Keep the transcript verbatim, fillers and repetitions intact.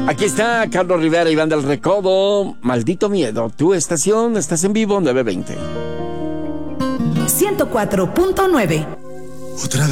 Aquí está Carlos Rivera, Iván del Recodo. Maldito Miedo. Tu estación, estás en vivo, nueve veinte. ciento cuatro punto nueve. Otra vez.